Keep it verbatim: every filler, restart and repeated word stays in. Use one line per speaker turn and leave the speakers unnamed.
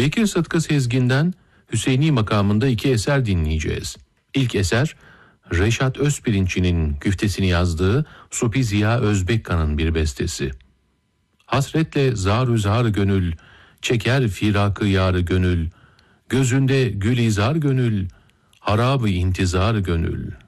Bekir Sıtkı Sezgin'den Hüseyni makamında iki eser dinleyeceğiz. İlk eser Reşat Özpirinççi'nin güftesini yazdığı Supi Ziya Özbekkan'ın bir bestesi. Hasretle zar-ı zar gönül, çeker firakı yarı gönül, gözünde gülizar gönül, harabı intizar gönül.